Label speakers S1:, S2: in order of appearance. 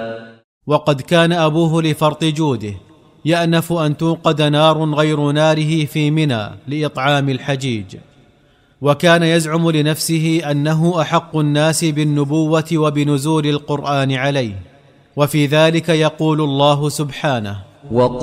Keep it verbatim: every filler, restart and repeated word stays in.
S1: وقد كان أبوه لفرط جوده يأنف أن توقد نار غير ناره في منى لإطعام الحجيج، وكان يزعم لنفسه أنه أحق الناس بالنبوة وبنزول القرآن عليه، وفي ذلك يقول الله سبحانه: